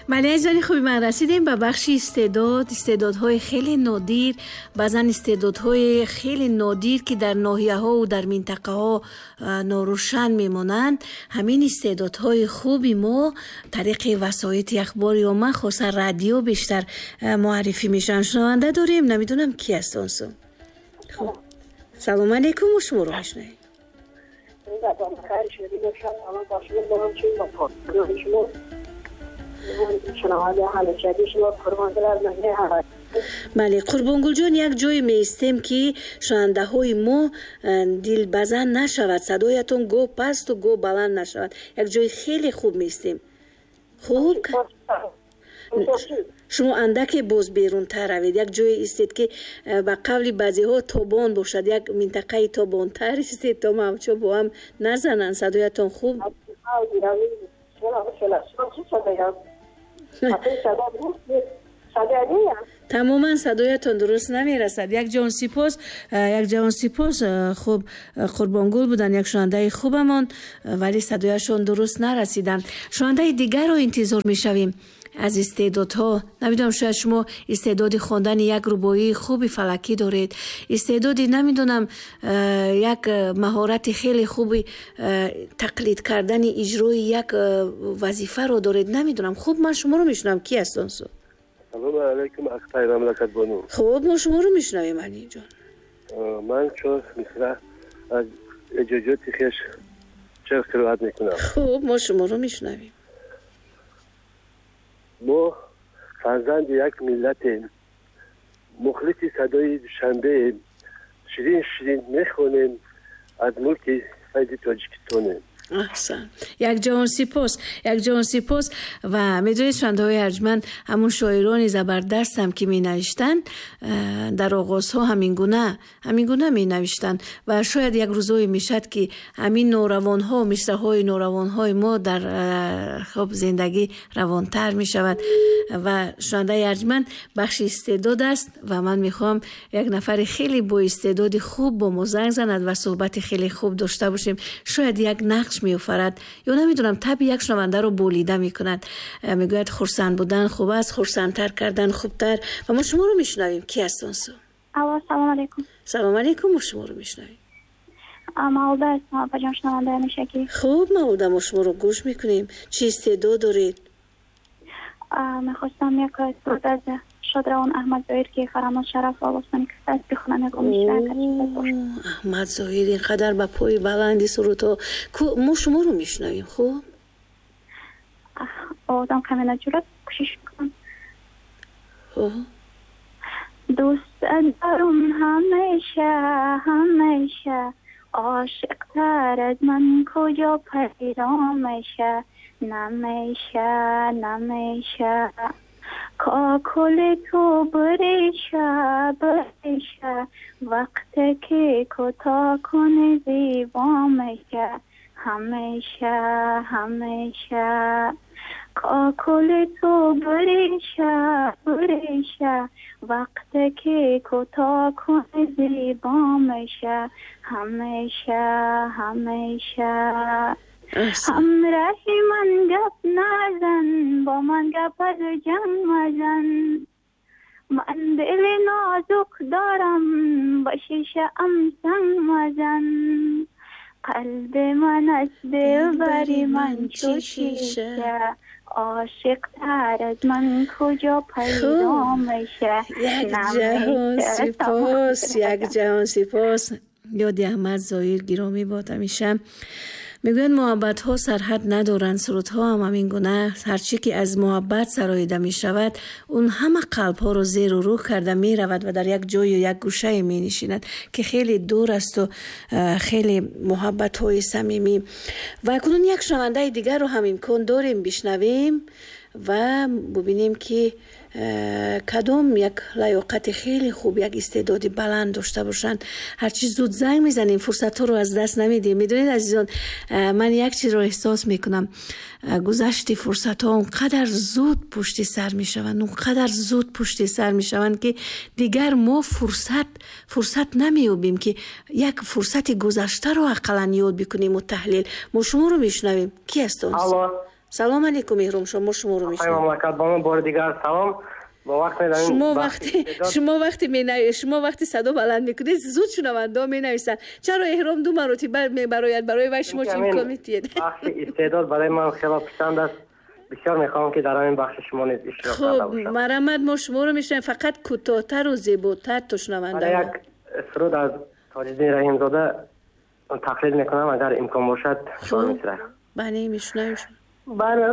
بله عزیزان خوبی من رسیدیم به بخش استعدادهای خیلی نادر، بعضن استعدادهای خیلی نادر که در ناحیه ها و در منطقه ها ناروشن میمونند. همین استعدادهای خوبی ما طریق وسایط اخباری و خصوصا رادیو بیشتر معرفی میشن. شنونده داریم، نمیدونم کی هستن. خب سلام علیکم، شما رو میشنویم. بله قربانگل جان، یک جای میستیم که شنونده های ما دل بزن نشود، صدایتون گو پست و گو بلند نشود. یک جای خیلی خوب میستیم. خوب شما اندک باز بیرون تر روید. یک جای استید که با قول بعضی ها تابان باشد، یک منطقه تابان تر استید تا همچو با هم نزنن. صدایتون خوب تماما صدایتون درست نمیرسد. یک جان سپاس. خوب قربانگل بودن، یک شنونده خوبمان، ولی صدایشون درست نرسیدن. شنونده دیگر رو انتظار میشویم از استعدادها. نمیدونم شاید شما استعداد خواندن یک ربایی خوبی فلکی دارید، استعدادی نمیدونم یک مهارت خیلی خوبی تقلید کردن اجرای یک وظیفه رو دارید. نمیدونم. خوب من شما رو میشنم. کی هستن؟ سلام علیکم اختای مملکت بانو. خوب ما شما رو میشنویم علی جان. من چون مثلا از اجازات خیش چه قرائت میکنم. خوب ما شما رو میشنویم. ما فرزند یک ملت مخلص صدای شنبه شیرین میخونیم از ملک فیض تاجیکستان. احسن. یک جهان سپاس. و میدونید شنونده های ارجمند همون شاعران زبردست هم که می نوشتن در آغازها همین گونه می نوشتن و شاید یک روزایی میشد که همین نوروان ها، مصرع های نوروان های ما در خب زندگی روانتر می شود. و شنونده ارجمند بخش استعداد است و من میخوام یک نفر خیلی با استعداد خوب با ما زنگ زند و صحبت خیلی خوب داشته باشیم. شاید یک نقش می‌آفرد یا نمیدونم طبع یک شنونده رو بولیده میکند، میگوید خرسند بودن خوب است، خرسندتر کردن خوبتر. و ما شما رو میشنویم. کی هستن؟ سلام علیکم. سلام علیکم. ما شما رو میشنویم. مولده هستم. بجام شنونده میشه کی؟ خوب مولده، ما شما رو گوش میکنیم. چی استعداد دارید؟ میخواستم یک استعداد از شادروان احمد ظاهر که فراموش شرف آوستن که دست بخونن یک احمد ظاهر اینقدر با پای بلندی سروتا. ما شما رو میشنویم. خوب آدم کمی نجورت کشش کنم. دوست دارم همیشه عاشق تر از من کجا پیدا میشه. نمیشه کاکل تو بریشه وقتی که کتا کنه زیبا میشه. همیشه کاکل تو بریشه وقتی که کتا کنه زیبا میشه. همیشه همراهی من گپ نزن، با من گپ از جنگ مزن. من دل نازک دارم، با شیشه سنگ مزن. قلب من از دلبری من چو شیشه عاشق تر از من کجا پیدا میشه. یک جهان سپاس. یاد احمد ظاهر گرامی باد همیشه. میگویند محبت ها سرحد ندارند، سرود ها هم همین گونه. هرچی که از محبت سراییده می شود اون همه قلب ها رو زیر و رو کرده می رود و در یک جای و یک گوشه می نشیند که خیلی دور است و خیلی محبت های صمیمی. و کنون یک شنونده دیگر رو هم امکان داریم بشنویم و ببینیم که کدام یک لیاقت خیلی خوب، یک استعداد بلند داشته باشند. هرچی زود زنگ میزنیم، فرصت ها رو از دست نمیدیم. میدونید عزیزان، من یک چیز رو احساس میکنم، گذشت فرصت ها اونقدر زود پشت سر میشوند که دیگر ما فرصت نمیابیم که یک فرصت گذشته رو اقلا یاد بکنیم و تحلیل. ما شما رو میشنویم. کی هستون؟ салом алейкум меҳрум, шуморо мешунавем. мамлакат бонон бори дигар салом. با وقت شما وقتی صدا بلند میکنید زود شنونده مینویسن چرا احرام 2 مرتبه میبراید برای وای شما چه امکان میدید؟ بخش استعداد برای من خیلی پسند است. بسیار میخوام که در این بخش شما نیز اشتراک کرده باشم. مرحمت، ما شما رو میشنویم، فقط کوتاه‌تر و زیباتر تو شنونده. یک سرود از تاج‌الدین رحیم زاده تقلید میکنم اگر امکان باشد. بله میشنویم.